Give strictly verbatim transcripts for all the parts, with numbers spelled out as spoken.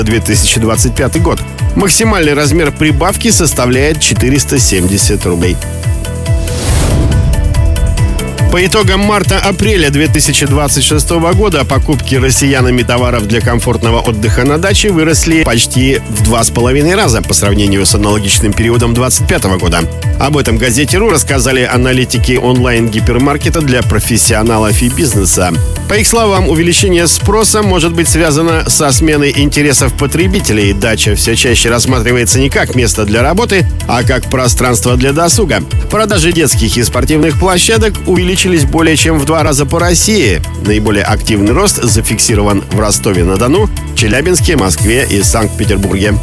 две тысячи двадцать пятый год. Максимальный размер прибавки составляет четыреста семьдесят рублей. По итогам марта-апреля две тысячи двадцать шестого года покупки россиянами товаров для комфортного отдыха на даче выросли почти в два с половиной раза по сравнению с аналогичным периодом двадцать пятого года. Об этом газете.ру рассказали аналитики онлайн-гипермаркета для профессионалов и бизнеса. По их словам, увеличение спроса может быть связано со сменой интересов потребителей. Дача все чаще рассматривается не как место для работы, а как пространство для досуга. Продажи детских и спортивных площадок увеличились более чем в два раза по России. Наиболее активный рост зафиксирован в Ростове-на-Дону, Челябинске, Москве и Санкт-Петербурге.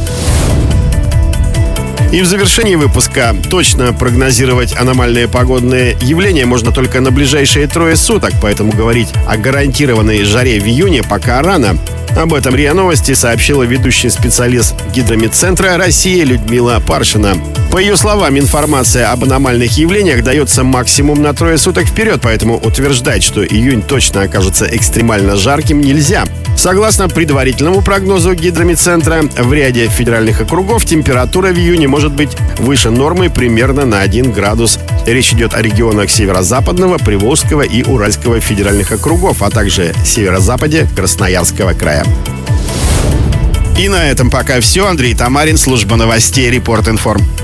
И в завершении выпуска: точно прогнозировать аномальные погодные явления можно только на ближайшие трое суток, поэтому говорить о гарантированной жаре в июне пока рано. Об этом РИА Новости сообщила ведущий специалист Гидромедцентра России Людмила Паршина. По ее словам, информация об аномальных явлениях дается максимум на трое суток вперед, поэтому утверждать, что июнь точно окажется экстремально жарким, нельзя. Согласно предварительному прогнозу Гидромедцентра, в ряде федеральных округов температура в июне может быть выше нормы примерно на один градус. Речь идет о регионах Северо-Западного, Приволжского и Уральского федеральных округов, а также северо-западе Красноярского края. И на этом пока все. Андрей Тамарин, служба новостей Репорт Информ.